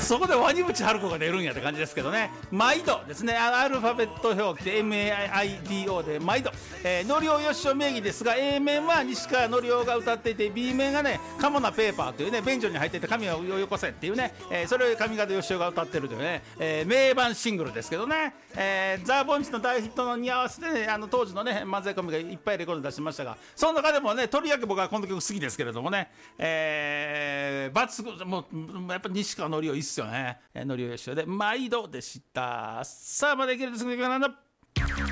そこでワニブチ春子が出るんやって感じですけどね。毎度ですね、アルファベット表記で MAIDO で毎度、のりおよしお名義ですが、 A 面は西川のりおが歌っていて、 B 面がねカモナペーパーというね、便所に入っていて紙をよこせっていうね、それを上方よしおが歌ってるというね、名盤シングルですけどね、ザ・ボンチの大ヒットに合わせて、ね、当時のね漫才コンビがいっぱいレコード出しましたが、その中でもねとりわけ僕はこの曲好きですけれどもね、抜群、もうやっぱ西川のりおいいっすよね。のりおよしおで毎度でした。さあまだいけるですね。